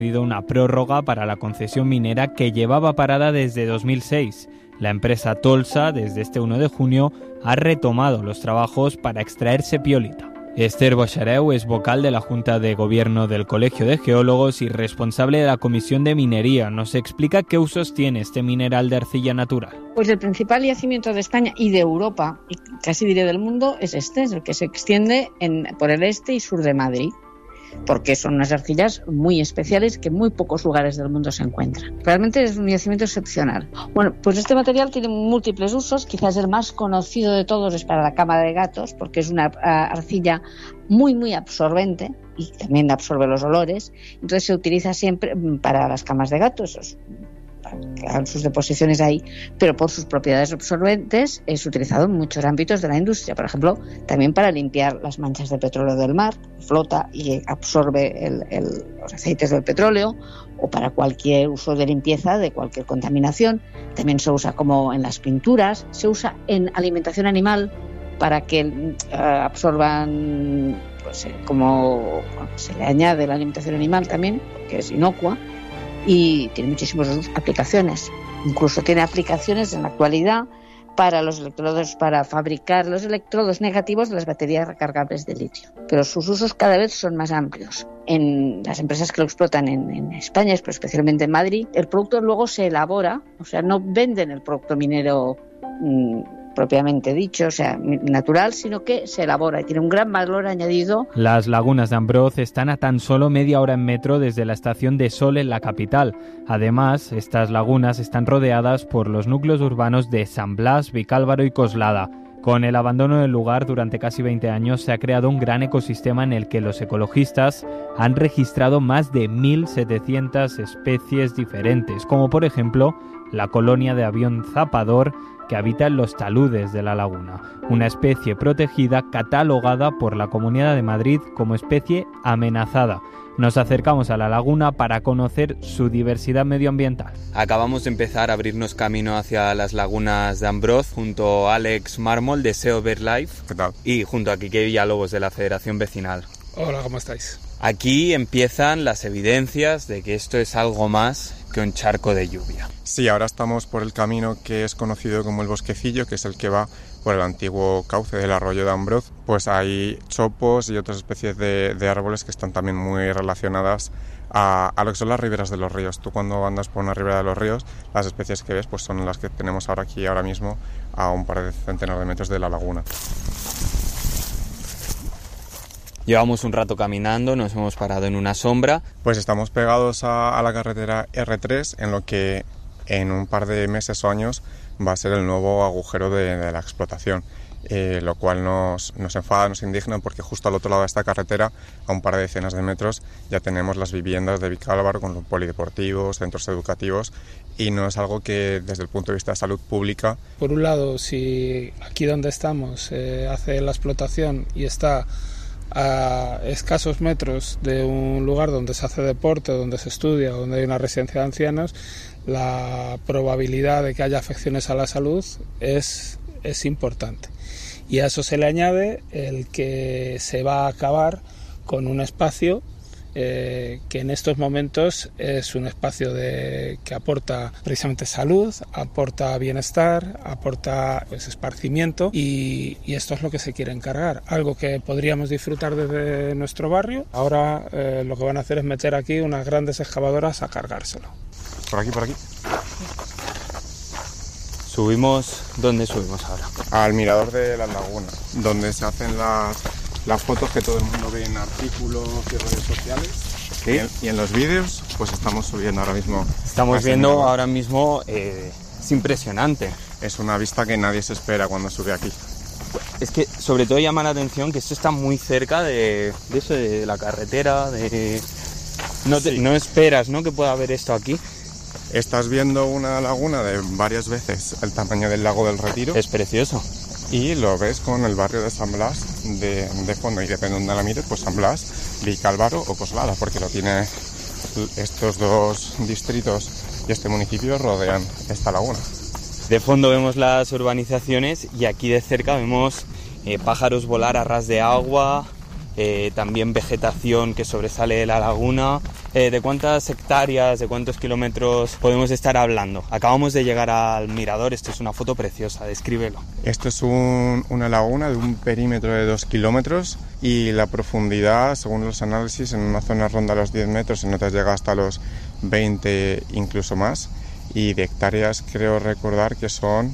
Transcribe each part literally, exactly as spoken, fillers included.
una prórroga para la concesión minera que llevaba parada desde dos mil seis. La empresa Tolsa, desde este uno de junio, ha retomado los trabajos para extraer sepiolita. Esther Boixareu es vocal de la Junta de Gobierno del Colegio de Geólogos y responsable de la Comisión de Minería. Nos explica qué usos tiene este mineral de arcilla natural. Pues el principal yacimiento de España y de Europa, y casi diré del mundo, es este, es el que se extiende en, por el este y sur de Madrid, porque son unas arcillas muy especiales que en muy pocos lugares del mundo se encuentran. Realmente es un yacimiento excepcional. Bueno, pues este material tiene múltiples usos, quizás el más conocido de todos es para la cama de gatos, porque es una arcilla muy muy absorbente y también absorbe los olores, entonces se utiliza siempre para las camas de gatos, que hagan sus deposiciones ahí, pero por sus propiedades absorbentes es utilizado en muchos ámbitos de la industria, por ejemplo, también para limpiar las manchas de petróleo del mar, flota y absorbe el, el, los aceites del petróleo, o para cualquier uso de limpieza de cualquier contaminación. También se usa como en las pinturas, se usa en alimentación animal para que uh, absorban, pues como bueno, se le añade la alimentación animal también, que es inocua, y tiene muchísimas aplicaciones. Incluso tiene aplicaciones en la actualidad para los electrodos, para fabricar los electrodos negativos de las baterías recargables de litio. Pero sus usos cada vez son más amplios. En las empresas que lo explotan en, en España, pero especialmente en Madrid, el producto luego se elabora, o sea, no venden el producto minero mmm, propiamente dicho, o sea, natural, sino que se elabora y tiene un gran valor añadido. Las lagunas de Ambroz están a tan solo media hora en metro desde la estación de Sol en la capital. Además, estas lagunas están rodeadas por los núcleos urbanos de San Blas, Vicálvaro y Coslada. Con el abandono del lugar durante casi veinte años se ha creado un gran ecosistema en el que los ecologistas han registrado más de mil setecientas especies diferentes, como por ejemplo la colonia de avión zapador que habita en los taludes de la laguna, una especie protegida catalogada por la Comunidad de Madrid como especie amenazada. Nos acercamos a la laguna para conocer su diversidad medioambiental. Acabamos de empezar a abrirnos camino hacia las lagunas de Ambroz junto a Alex Mármol de SEO BirdLife. ¿Qué tal? Y junto a Quique Villalobos de la Federación Vecinal. Hola, ¿cómo estáis? Aquí empiezan las evidencias de que esto es algo más que un charco de lluvia. Sí, ahora estamos por el camino que es conocido como el Bosquecillo, que es el que va por el antiguo cauce del arroyo de Ambroz. Pues hay chopos y otras especies de, de árboles que están también muy relacionadas a, a lo que son las riberas de los ríos. Tú cuando andas por una ribera de los ríos, las especies que ves pues son las que tenemos ahora aquí, ahora mismo, a un par de centenares de metros de la laguna. Llevamos un rato caminando, nos hemos parado en una sombra. Pues estamos pegados a, a la carretera erre tres, en lo que en un par de meses o años va a ser el nuevo agujero de, de la explotación, eh, lo cual nos, nos enfada, nos indigna, porque justo al otro lado de esta carretera, a un par de decenas de metros, ya tenemos las viviendas de Vicálvaro con los polideportivos, centros educativos, y no es algo que desde el punto de vista de salud pública. Por un lado, si aquí donde estamos eh, hace la explotación y está a escasos metros de un lugar donde se hace deporte, donde se estudia, donde hay una residencia de ancianos, la probabilidad de que haya afecciones a la salud es, es importante. Y a eso se le añade el que se va a acabar con un espacio eh, que en estos momentos es un espacio de, que aporta precisamente salud, aporta bienestar, aporta pues, esparcimiento y, y esto es lo que se quiere encargar, algo que podríamos disfrutar desde nuestro barrio. Ahora eh, lo que van a hacer es meter aquí unas grandes excavadoras a cargárselo. Por aquí, por aquí. Subimos, ¿dónde subimos ahora? Al mirador de la laguna, donde se hacen las, las fotos que todo el mundo ve en artículos y redes sociales. ¿Sí? Y, en, y en los vídeos, pues estamos subiendo ahora mismo. Estamos viendo mirador. Ahora mismo, eh, es impresionante. Es una vista que nadie se espera cuando sube aquí. Es que sobre todo llama la atención que esto está muy cerca de, de eso, de la carretera, de... No, te, sí. no esperas, ¿no?, que pueda haber esto aquí. Estás viendo una laguna de varias veces el tamaño del lago del Retiro. Es precioso. Y lo ves con el barrio de San Blas de, de fondo, y depende de donde la mires, pues San Blas, Vicálvaro o Coslada, porque lo tiene estos dos distritos y este municipio rodean esta laguna. De fondo vemos las urbanizaciones y aquí de cerca vemos eh, pájaros volar a ras de agua, eh, también vegetación que sobresale de la laguna Eh, ¿De cuántas hectáreas, de cuántos kilómetros podemos estar hablando? Acabamos de llegar al mirador, esto es una foto preciosa, descríbelo. Esto es un, una laguna de un perímetro de dos kilómetros y la profundidad, según los análisis, en una zona ronda los diez metros, en otras llega hasta los veinte, incluso más. Y de hectáreas creo recordar que son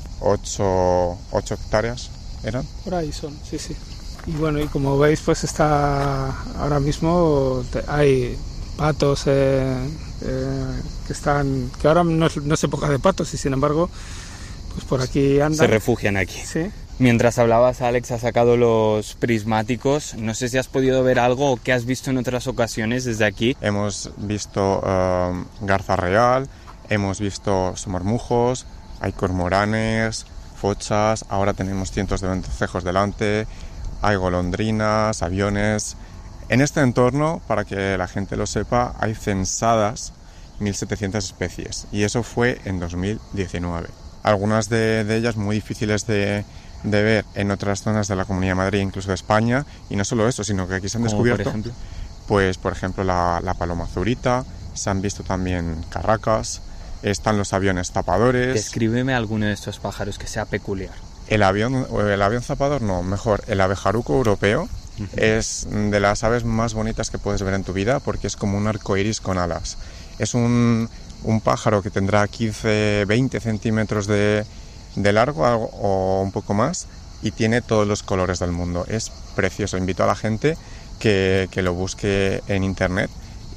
ocho hectáreas, ¿eran? Por ahí son, sí, sí. Y bueno, y como veis, pues está ahora mismo hay patos eh, eh, que están, que ahora no es, no es época de patos y sin embargo, pues por aquí andan. Se refugian aquí. Sí. Mientras hablabas, Alex ha sacado los prismáticos. No sé si has podido ver algo o qué has visto en otras ocasiones desde aquí. Hemos visto uh, garza real, hemos visto somormujos, hay cormoranes, fochas, ahora tenemos cientos de vencejos delante, hay golondrinas, aviones. En este entorno, para que la gente lo sepa, hay censadas mil setecientas especies y eso fue en dos mil diecinueve. Algunas de, de ellas muy difíciles de, de ver en otras zonas de la Comunidad de Madrid, incluso de España, y no solo eso, sino que aquí se han descubierto, por ejemplo, pues por ejemplo la, la paloma zurita, se han visto también carracas, están los aviones zapadores. Descríbeme alguno de estos pájaros que sea peculiar. El avión, el avión zapador no, mejor, el abejaruco europeo uh-huh. es de las aves más bonitas que puedes ver en tu vida porque es como un arco iris con alas. Es un, un pájaro que tendrá quince, veinte centímetros de, de largo algo, o un poco más y tiene todos los colores del mundo. Es precioso, invito a la gente que, que lo busque en internet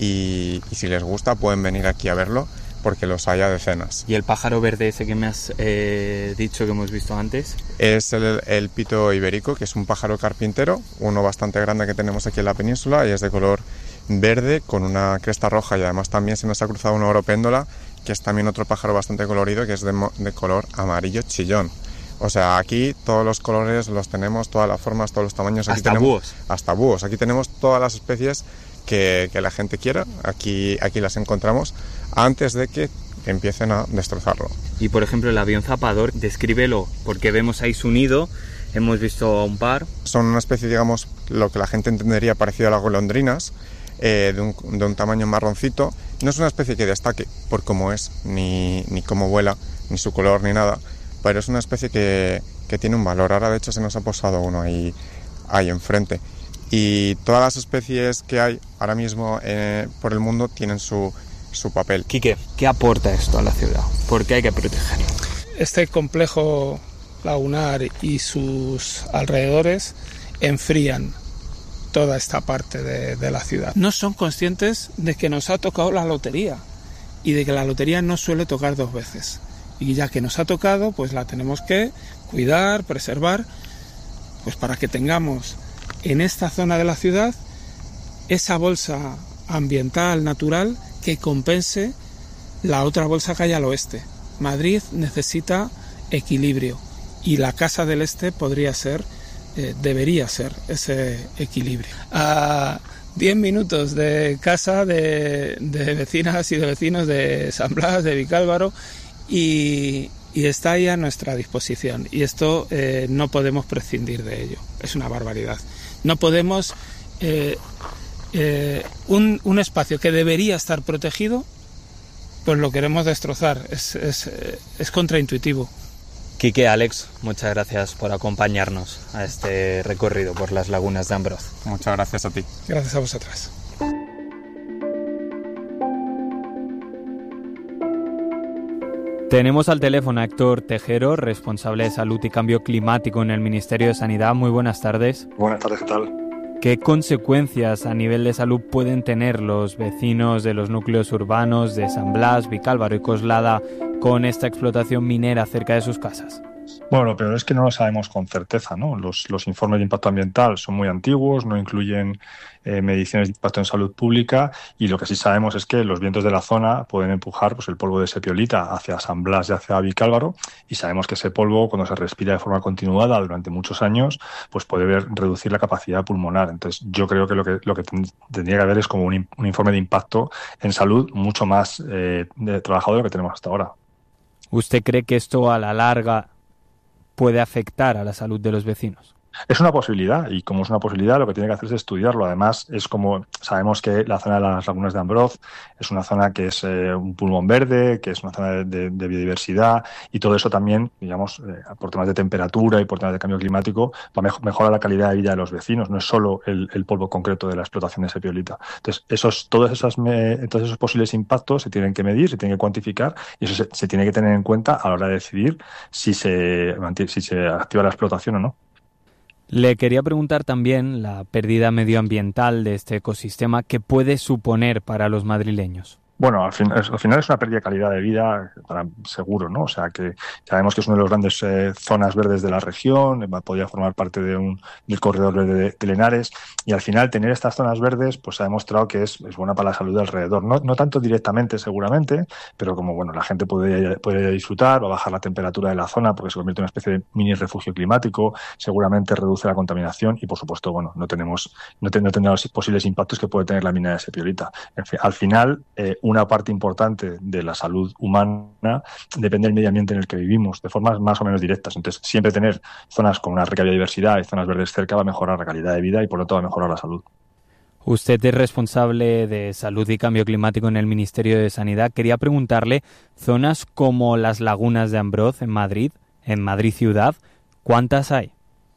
y, y si les gusta pueden venir aquí a verlo, porque los hay a decenas. ¿Y el pájaro verde ese que me has eh, dicho que hemos visto antes? Es el, el pito ibérico, que es un pájaro carpintero, uno bastante grande que tenemos aquí en la península y es de color verde con una cresta roja y además también se nos ha cruzado una oropéndola, que es también otro pájaro bastante colorido, que es de, de color amarillo chillón. O sea, aquí todos los colores los tenemos, todas las formas, todos los tamaños. Aquí hasta tenemos, búhos. Hasta búhos. Aquí tenemos todas las especies que, que la gente quiera. Aquí, aquí las encontramos antes de que empiecen a destrozarlo. Y por ejemplo el avión zapador, descríbelo, porque vemos ahí su nido, hemos visto un par. Son una especie, digamos, lo que la gente entendería parecido a las golondrinas, eh, de, un, de un tamaño marroncito. No es una especie que destaque por cómo es, ni, ni cómo vuela, ni su color, ni nada, pero es una especie que, que tiene un valor. Ahora de hecho se nos ha posado uno ahí, ahí enfrente. Y todas las especies que hay ahora mismo eh, por el mundo tienen su su papel. Quique, ¿qué aporta esto a la ciudad? ¿Por qué hay que protegerlo? Este complejo lagunar y sus alrededores enfrían toda esta parte de, de la ciudad. No son conscientes de que nos ha tocado la lotería y de que la lotería no suele tocar dos veces. Y ya que nos ha tocado, pues la tenemos que cuidar, preservar, pues para que tengamos en esta zona de la ciudad esa bolsa ambiental, natural, que compense la otra bolsa que hay al oeste. Madrid necesita equilibrio y la Casa del Este podría ser, eh, debería ser ese equilibrio. A diez minutos de casa de, de vecinas y de vecinos de San Blas, de Vicálvaro, y, y está ahí a nuestra disposición. Y esto eh, no podemos prescindir de ello. Es una barbaridad. No podemos... Eh, Eh, un, un espacio que debería estar protegido, pues lo queremos destrozar. Es, es, es contraintuitivo. Quique, Alex, muchas gracias por acompañarnos a este recorrido por las lagunas de Ambroz. Muchas gracias a ti. Gracias a vosotras. Tenemos al teléfono a Héctor Tejero, responsable de Salud y Cambio Climático en el Ministerio de Sanidad. Muy buenas tardes. Buenas tardes, ¿qué tal? ¿Qué consecuencias a nivel de salud pueden tener los vecinos de los núcleos urbanos de San Blas, Vicálvaro y Coslada con esta explotación minera cerca de sus casas? Bueno, lo peor es que no lo sabemos con certeza, ¿no? Los, los informes de impacto ambiental son muy antiguos, no incluyen eh, mediciones de impacto en salud pública y lo que sí sabemos es que los vientos de la zona pueden empujar pues, el polvo de sepiolita hacia San Blas y hacia Vicálvaro y sabemos que ese polvo, cuando se respira de forma continuada durante muchos años, pues puede ver, reducir la capacidad pulmonar. Entonces yo creo que lo que, lo que tendría que haber es como un, un informe de impacto en salud mucho más eh, de trabajado de lo que tenemos hasta ahora. ¿Usted cree que esto a la larga puede afectar a la salud de los vecinos? Es una posibilidad, y como es una posibilidad, lo que tiene que hacer es estudiarlo. Además, es como sabemos que la zona de las lagunas de Ambroz es una zona que es eh, un pulmón verde, que es una zona de, de, de biodiversidad, y todo eso también, digamos, eh, por temas de temperatura y por temas de cambio climático, va a mejor, mejorar la calidad de vida de los vecinos. No es solo el, el polvo concreto de la explotación de sepiolita. Entonces, esos, todos, esas, me, todos esos posibles impactos se tienen que medir, se tienen que cuantificar, y eso se, se tiene que tener en cuenta a la hora de decidir si se, si se activa la explotación o no. Le quería preguntar también la pérdida medioambiental de este ecosistema, ¿qué puede suponer para los madrileños? Bueno, al, fin, al final es una pérdida de calidad de vida para, seguro, ¿no? O sea, que sabemos que es una de las grandes eh, zonas verdes de la región, va, podría formar parte de un, del corredor verde de, de Lenares, y al final tener estas zonas verdes pues se ha demostrado que es, es buena para la salud de alrededor. No, no tanto directamente, seguramente, pero como bueno, la gente puede, puede disfrutar, va a bajar la temperatura de la zona porque se convierte en una especie de mini refugio climático, seguramente reduce la contaminación y, por supuesto, bueno, no tenemos no, ten, no tendrá los posibles impactos que puede tener la mina de sepiolita. En fin, al final, eh, una parte importante de la salud humana depende del medio ambiente en el que vivimos, de formas más o menos directas. Entonces, siempre tener zonas con una rica biodiversidad y zonas verdes cerca va a mejorar la calidad de vida y, por lo tanto, va a mejorar la salud. Usted es responsable de salud y cambio climático en el Ministerio de Sanidad. Quería preguntarle, zonas como las lagunas de Ambroz en Madrid, en Madrid ciudad, ¿cuántas hay?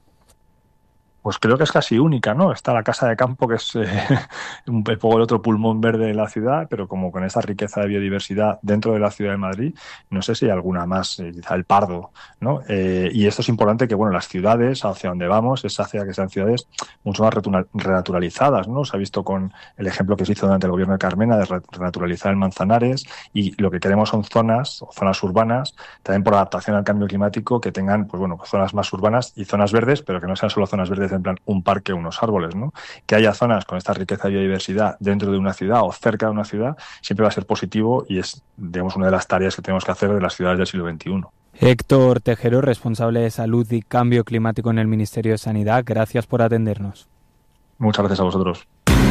Pues creo que es casi única, ¿no? Está la Casa de Campo, que es eh, un poco el otro pulmón verde de la ciudad, pero como con esa riqueza de biodiversidad dentro de la ciudad de Madrid, no sé si hay alguna más, eh, quizá el Pardo, ¿no? Eh, y esto es importante que, bueno, las ciudades, hacia donde vamos, es hacia que sean ciudades mucho más renaturalizadas, ¿no? Se ha visto con el ejemplo que se hizo durante el gobierno de Carmena de renaturalizar el Manzanares, y lo que queremos son zonas, zonas urbanas, también por adaptación al cambio climático, que tengan, pues bueno, zonas más urbanas y zonas verdes, pero que no sean solo zonas verdes en plan un parque o unos árboles, ¿no? Que haya zonas con esta riqueza de biodiversidad dentro de una ciudad o cerca de una ciudad siempre va a ser positivo y es, digamos, una de las tareas que tenemos que hacer de las ciudades del siglo veintiuno. Héctor Tejero, responsable de salud y cambio climático en el Ministerio de Sanidad, gracias por atendernos. Muchas gracias a vosotros.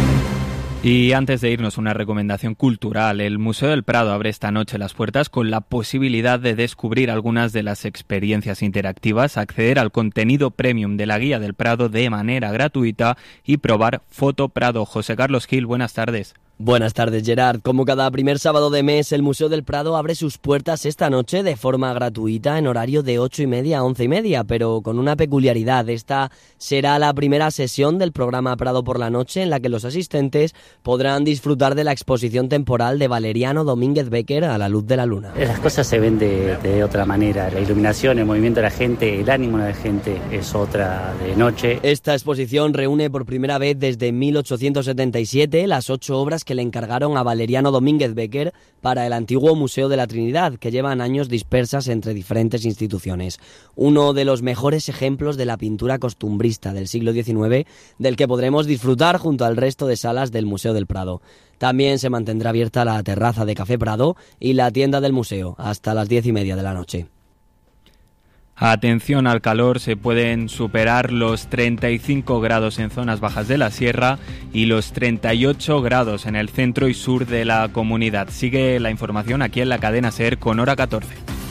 Y antes de irnos, una recomendación cultural. El Museo del Prado abre esta noche las puertas con la posibilidad de descubrir algunas de las experiencias interactivas, acceder al contenido premium de la Guía del Prado de manera gratuita y probar Foto Prado. José Carlos Gil, buenas tardes. Buenas tardes, Gerard. Como cada primer sábado de mes, el Museo del Prado abre sus puertas esta noche de forma gratuita en horario de ocho y media a once y media, pero con una peculiaridad. Esta será la primera sesión del programa Prado por la Noche en la que los asistentes podrán disfrutar de la exposición temporal de Valeriano Domínguez Becker a la luz de la luna. Las cosas se ven de, de otra manera. La iluminación, el movimiento de la gente, el ánimo de la gente es otra de noche. Esta exposición reúne por primera vez desde mil ochocientos setenta y siete las ocho obras que le encargaron a Valeriano Domínguez Becker para el antiguo Museo de la Trinidad, que llevan años dispersas entre diferentes instituciones. Uno de los mejores ejemplos de la pintura costumbrista del siglo diecinueve, del que podremos disfrutar junto al resto de salas del Museo del Prado. También se mantendrá abierta la terraza de Café Prado y la tienda del museo hasta las diez y media de la noche. Atención al calor, se pueden superar los treinta y cinco grados en zonas bajas de la sierra y los treinta y ocho grados en el centro y sur de la comunidad. Sigue la información aquí en la cadena SER con Hora catorce.